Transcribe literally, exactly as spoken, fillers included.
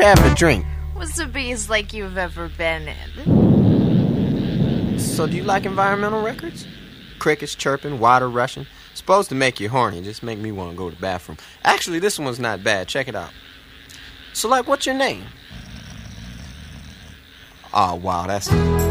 have a drink. What's the biggest lake you've ever been in? So do you like environmental records? Crickets chirping, water rushing. Supposed to make you horny, just make me want to go to the bathroom. Actually, this one's not bad. Check it out. So, like, what's your name? Oh, wow, that's...